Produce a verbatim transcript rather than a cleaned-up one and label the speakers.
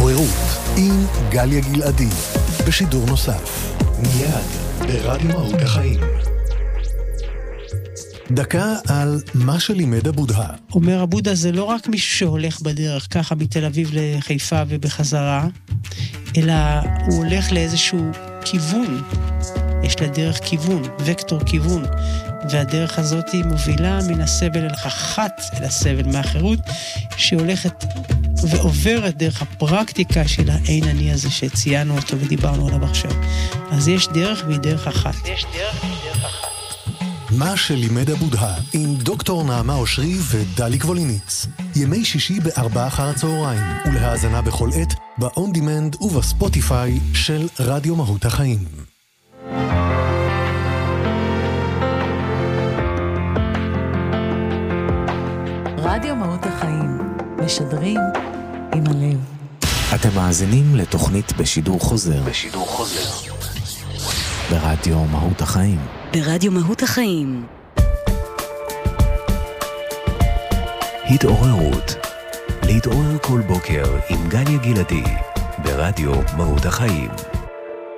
Speaker 1: התעוררות עם גליה גלעדי, בשידור נוסף, מיד ברדיו מהות החיים. דקה על מה שלימד הבודה.
Speaker 2: אומר הבודה זה לא רק מישהו שהולך בדרך ככה מתל אביב לחיפה ובחזרה, אלא הוא הולך לאיזשהו כיוון. יש לה דרך כיוון, וקטור כיוון, והדרך הזאת היא מובילה מן הסבל אל החת, אל הסבל מהחירות, שהולכת ועוברת דרך הפרקטיקה של האין אני הזה שציינו אותו ודיברנו עליו עכשיו. אז יש דרך והיא דרך אחת. יש דרך והיא דרך אחת.
Speaker 1: מה שלימד הבודה עם דוקטור נעמה אושרי ודלי גבוליניץ. ימי שישי בארבע אחר הצהריים, ולהאזנה בכל עת, באון דימנד ובספוטיפיי של רדיו מהות החיים.
Speaker 3: רדיו מהות החיים, משדרים עם הלב.
Speaker 4: אתם מאזינים לתוכנית בשידור חוזר. בשידור חוזר. ברדיו מהות החיים.
Speaker 3: ברדיו מהות החיים.
Speaker 4: התעוררות. להתעורר כל בוקר עם גליה גלעדי. ברדיו מהות החיים.